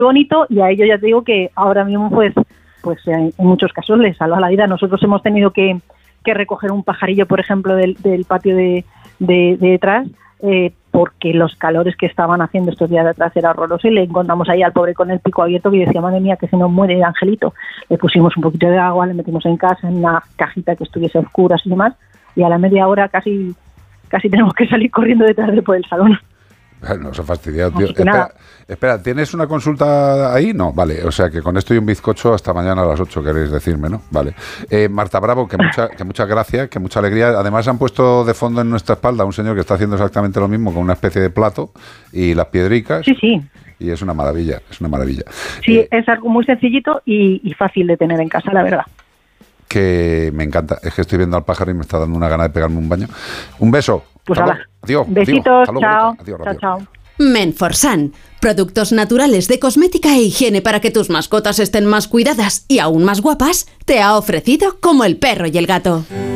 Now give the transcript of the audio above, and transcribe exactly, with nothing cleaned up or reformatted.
bonito, y a ellos ya te digo que ahora mismo pues pues en, en muchos casos les salva la vida. Nosotros hemos tenido que, que recoger un pajarillo, por ejemplo, del, del patio de, de, de detrás, eh, porque los calores que estaban haciendo estos días de atrás era horroroso, y le encontramos ahí al pobre con el pico abierto y decía, madre mía, que se nos muere el angelito. Le pusimos un poquito de agua, le metimos en casa, en una cajita que estuviese a oscuras y demás, y a la media hora casi casi tenemos que salir corriendo detrás de por el salón. Bueno, se ha fastidiado, tío. Espera, espera, ¿tienes una consulta ahí? No, vale, o sea que con esto y un bizcocho hasta mañana a las ocho queréis decirme, ¿no? Vale. Eh, Marta Bravo, que, mucha, que muchas gracias, que mucha alegría. Además han puesto de fondo en nuestra espalda un señor que está haciendo exactamente lo mismo con una especie de plato y las piedricas. Sí, sí. Y es una maravilla, es una maravilla. Sí, eh, es algo muy sencillito y, y fácil de tener en casa, la verdad. Que me encanta, es que estoy viendo al pájaro y me está dando una gana de pegarme un baño. Un beso. Pues ala. Adiós. Besitos, adiós, chao. adiós, chao, chao. Menforsan, productos naturales de cosmética e higiene para que tus mascotas estén más cuidadas y aún más guapas, te ha ofrecido Como el perro y el gato.